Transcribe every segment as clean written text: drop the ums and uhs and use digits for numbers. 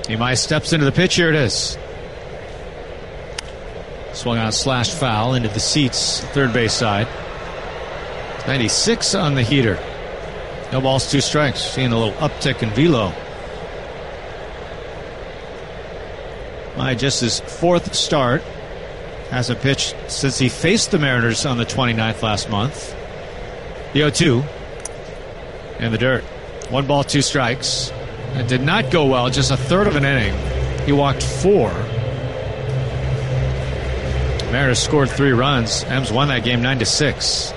Imai steps into the pitch. Here it is. Swung on, slashed foul into the seats, third base side. 96 on the heater. No balls, 2 strikes. Seeing a little uptick in velo. Imai, just his 4th start. Hasn't pitched since he faced the Mariners on the 29th last month. The 0-2 in the dirt. 1 ball, 2 strikes. It did not go well, just a third of an inning. He walked 4. Mariners scored 3 runs. M's won that game 9-6.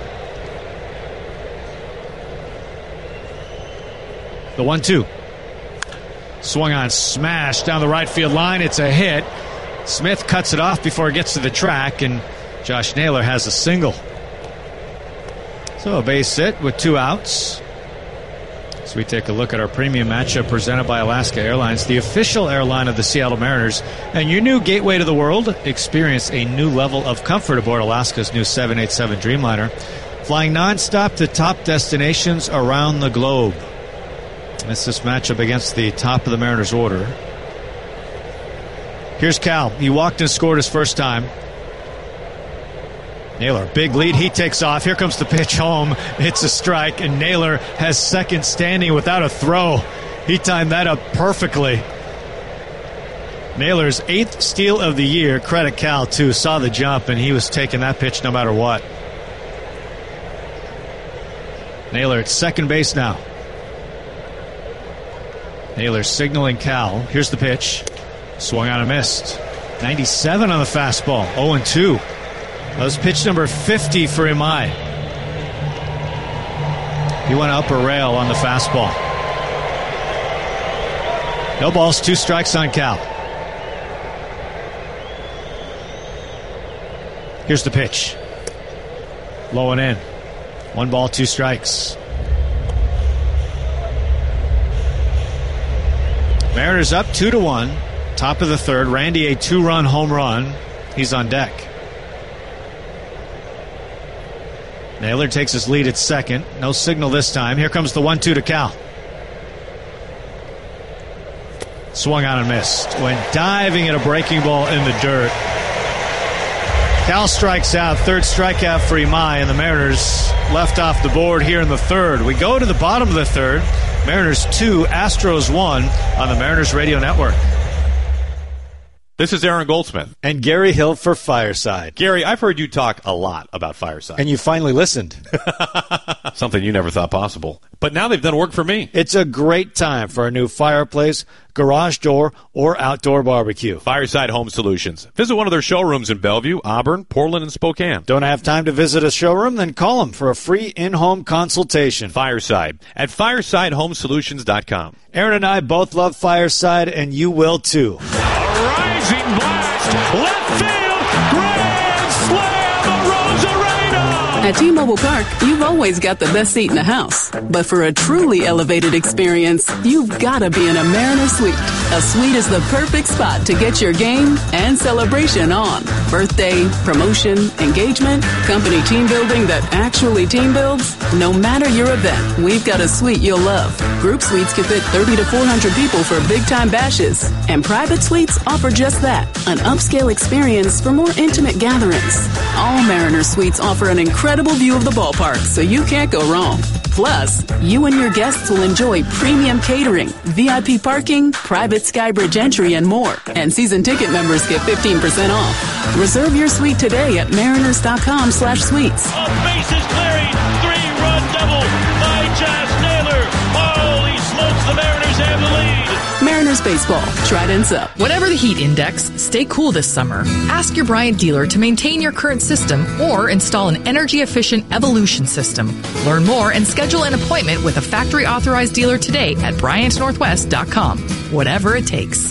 The 1-2. Swung on, smashed down the right field line. It's a hit. Smith cuts it off before it gets to the track, and Josh Naylor has a single. So a base hit with 2 outs. So we take a look at our premium matchup presented by Alaska Airlines, the official airline of the Seattle Mariners. And your new gateway to the world. Experience a new level of comfort aboard Alaska's new 787 Dreamliner, flying nonstop to top destinations around the globe. It's this matchup against the top of the Mariners order. Here's Cal. He walked and scored his first time. Naylor, big lead. He takes off. Here comes the pitch home. It's a strike, and Naylor has second standing without a throw. He timed that up perfectly. Naylor's 8th steal of the year. Credit Cal, too. Saw the jump, and he was taking that pitch no matter what. Naylor at second base now. Naylor signaling Cal. Here's the pitch. Swung on and missed. 97 on the fastball. 0-2. That was pitch number 50 for Imai. He went upper rail on the fastball. No balls, 2 strikes on Cal. Here's the pitch. Low and in. 1 ball, 2 strikes. Mariners up 2-1. Top of the third. Randy, a 2-run home run. He's on deck. Naylor takes his lead at second. No signal this time. Here comes the 1-2 to Cal. Swung on and missed. Went diving at a breaking ball in the dirt. Cal strikes out. 3rd strikeout for Imai, and the Mariners left off the board here in the 3rd. We go to the bottom of the 3rd. Mariners 2, Astros 1 on the Mariners Radio Network. This is Aaron Goldsmith. And Gary Hill for Fireside. Gary, I've heard you talk a lot about Fireside. And you finally listened. Something you never thought possible. But now they've done work for me. It's a great time for a new fireplace, garage door, or outdoor barbecue. Fireside Home Solutions. Visit one of their showrooms in Bellevue, Auburn, Portland, and Spokane. Don't have time to visit a showroom? Then call them for a free in-home consultation. Fireside at firesidehomesolutions.com. Aaron and I both love Fireside, and you will too. Rising blast, left field, grand slam, Rosarena! At T-Mobile Park, you've always got the best seat in the house. But for a truly elevated experience, you've got to be in a Mariner Suite. A suite is the perfect spot to get your game and celebration on. Birthday, promotion, engagement, company team building that actually team builds. No matter your event, we've got a suite you'll love. Group suites can fit 30 to 400 people for big-time bashes. And private suites offer just that, an upscale experience for more intimate gatherings. All Mariner Suites offer an incredible view of the ballpark, so you can't go wrong. Plus, you and your guests will enjoy premium catering, VIP parking, private Skybridge entry, and more. And season ticket members get 15% off. Reserve your suite today at mariners.com/suites. Bases clearing, 3-run double by Josh Naylor. Holy smokes, the Mariners have the lead. Mariners baseball, Trident's up. Whatever the heat index, stay cool this summer. Ask your Bryant dealer to maintain your current system or install an energy-efficient Evolution system. Learn more and schedule an appointment with a factory-authorized dealer today at BryantNorthwest.com. Whatever it takes.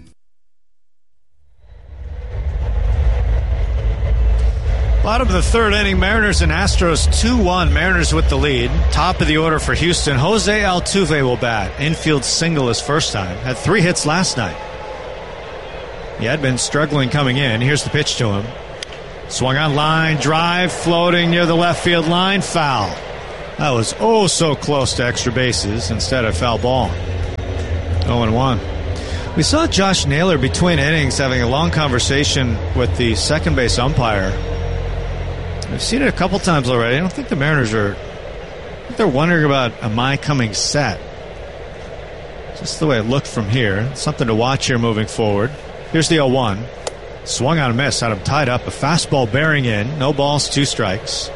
Bottom of the 3rd inning, Mariners and Astros 2-1. Mariners with the lead. Top of the order for Houston. Jose Altuve will bat. Infield single his first time. Had 3 hits last night. He had been struggling coming in. Here's the pitch to him. Swung on line, drive, floating near the left field line, foul. That was so close to extra bases instead of foul ball. 0-1. We saw Josh Naylor between innings having a long conversation with the second base umpire. We've seen it a couple times already. I don't think the Mariners are... I think they're wondering about, am I coming set? Just the way it looked from here. Something to watch here moving forward. Here's the 0-1. Swung on a miss. Had him tied up. A fastball bearing in. No balls, 2 strikes.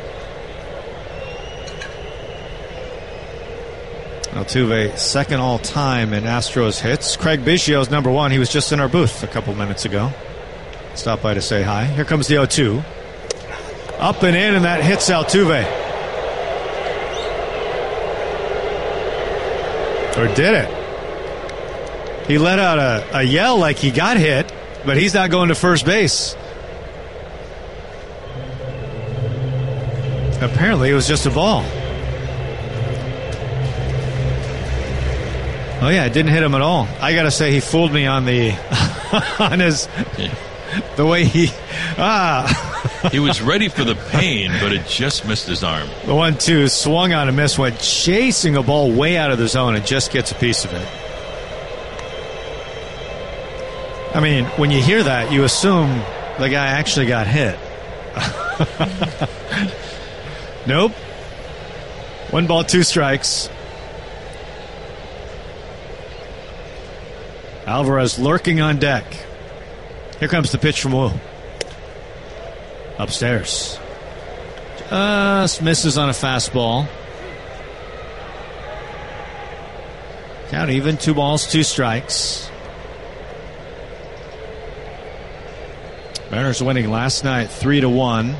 Altuve, second all-time in Astros hits. Craig Biggio's number 1. He was just in our booth a couple minutes ago. Stopped by to say hi. Here comes the 0-2. Up and in, and that hits Altuve. Or did it? He let out a yell like he got hit, but he's not going to first base. Apparently, it was just a ball. Oh yeah, it didn't hit him at all. I gotta say, he fooled me on the on his the way he he was ready for the pain, but it just missed his arm. The 1-2 swung on a miss, went chasing a ball way out of the zone and just gets a piece of it. I mean, when you hear that, you assume the guy actually got hit. Nope. 1 ball, 2 strikes. Alvarez lurking on deck. Here comes the pitch from Wu. Upstairs. Just misses on a fastball. Count even. 2 balls, 2 strikes. Mariners winning last night 3-1.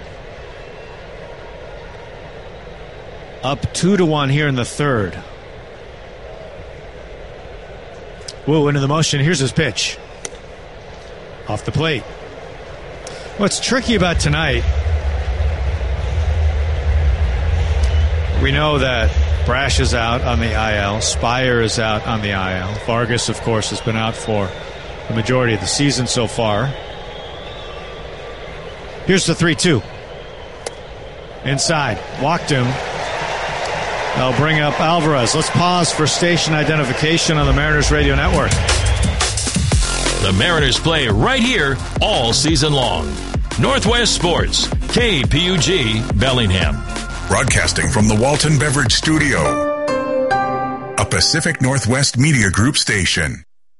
Up 2-1 here in the third. Wu into the motion. Here's his pitch. Off the plate. What's tricky about tonight, we know that Brash is out on the IL. Spire is out on the IL. Vargas, of course, has been out for the majority of the season so far. Here's the 3-2. Inside. Walked him. They'll bring up Alvarez. Let's pause for station identification on the Mariners Radio Network. The Mariners play right here all season long. Northwest Sports, KPUG, Bellingham. Broadcasting from the Walton Beverage Studio, a Pacific Northwest Media Group station.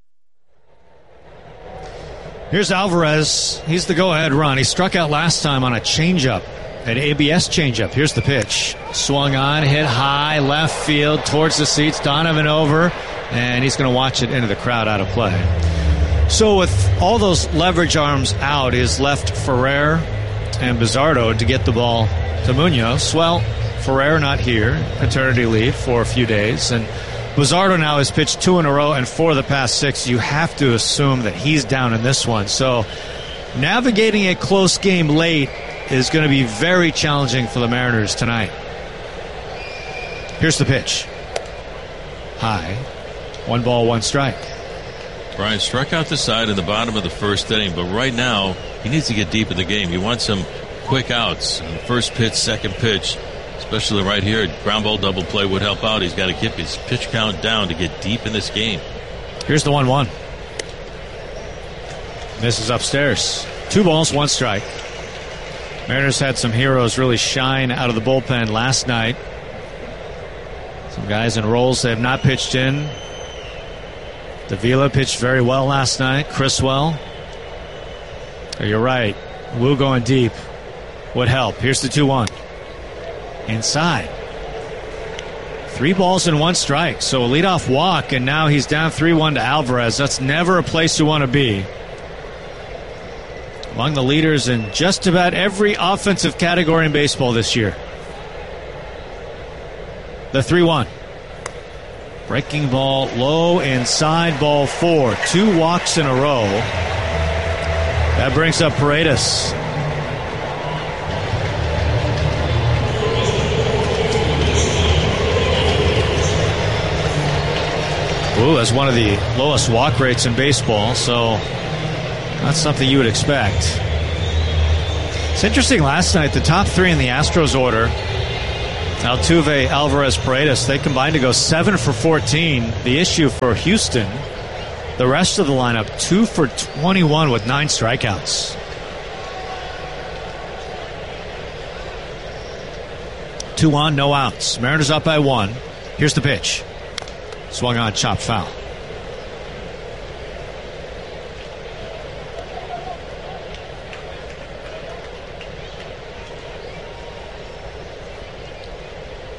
Here's Alvarez. He's the go-ahead run. He struck out last time on a changeup. An ABS changeup. Here's the pitch. Swung on, hit high, left field, towards the seats. Donovan over, and he's going to watch it into the crowd out of play. So with all those leverage arms out, is left Ferrer and Bizzardo to get the ball to Munoz. Well, Ferrer not here, paternity leave for a few days, and Bizzardo now has pitched 2 in a row, and 4 of the past 6. You have to assume that he's down in this one. So navigating a close game late is going to be very challenging for the Mariners tonight. Here's the pitch. High. 1 ball, 1 strike. Brian struck out the side in the bottom of the first inning, but right now he needs to get deep in the game. He wants some quick outs. First pitch, second pitch, especially right here. Ground ball double play would help out. He's got to keep his pitch count down to get deep in this game. Here's the 1-1. Misses upstairs. 2 balls, 1 strike. Mariners had some heroes really shine out of the bullpen last night. Some guys in roles they have not pitched in. Davila pitched very well last night. Criswell. You're right. Wu going deep would help. Here's the 2-1. Inside. 3 balls and 1 strike. So a leadoff walk, and now he's down 3-1 to Alvarez. That's never a place you want to be. Among the leaders in just about every offensive category in baseball this year. The 3-1. Breaking ball low inside, ball 4. 2 walks in a row. That brings up Paredes. Ooh, that's one of the lowest walk rates in baseball, so that's something you would expect. It's interesting, last night, the top 3 in the Astros order, Altuve, Alvarez, Paredes, they combined to go 7 for 14. The issue for Houston The rest of the lineup, 2 for 21 with 9 strikeouts. 2 on, no outs. Mariners up by 1. Here's the pitch. Swung on, chopped foul.